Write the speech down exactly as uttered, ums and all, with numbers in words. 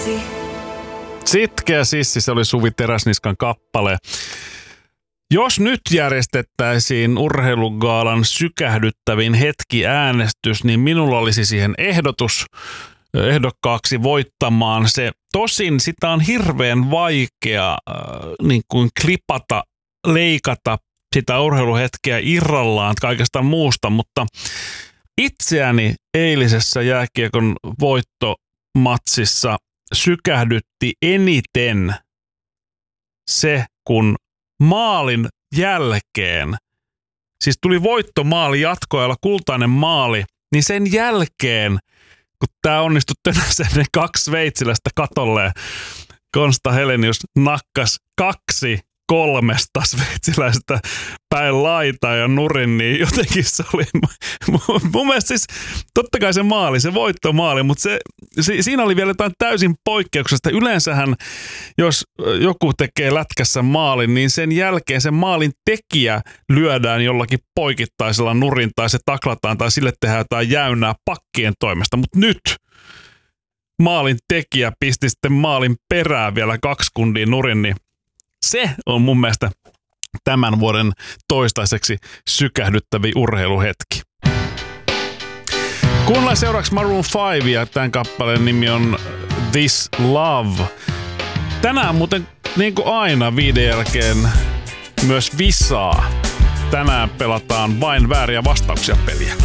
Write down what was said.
Sitkeä sissi, se oli Suvi Teräsniskan kappale. Jos nyt järjestettäisiin urheilugaalan sykähdyttävin hetki äänestys, niin minulla olisi siihen ehdotus ehdokkaaksi voittamaan se. Tosin sitä on hirveän vaikea äh, niin kuin klipata, leikata sitä urheiluhetkeä irrallaan kaikesta muusta, mutta itseäni eilisessä jääkiekon voittomatsissa sykähdytti eniten se, kun maalin jälkeen, siis tuli voittomaali jatkoajalla, kultainen maali, niin sen jälkeen, kun tämä onnistui tönäsen ne kaksi sveitsiläistä katolleen, Konsta Helenius nakkas kaksi kolmesta sveitsiläistä päin laitaa ja nurin, niin jotenkin se oli mun mielestä siis, totta kai se maali, se voittomaali, mutta se, se, siinä oli vielä jotain täysin poikkeuksesta. Yleensähän, jos joku tekee lätkässä maalin, niin sen jälkeen sen maalin tekijä lyödään jollakin poikittaisella nurin tai se taklataan tai sille tehdään jotain jäynää pakkien toimesta, mutta nyt maalin tekijä pisti sitten maalin perään vielä kaksi kundia nurin, niin se on mun mielestä tämän vuoden toistaiseksi sykähdyttävi urheiluhetki. Kuunnellaan seuraavaksi Maroon five ja tämän kappaleen nimi on This Love. Tänään muuten niin kuin aina viiden jälkeen myös visaa. Tänään pelataan vain vääriä vastauksia peliä.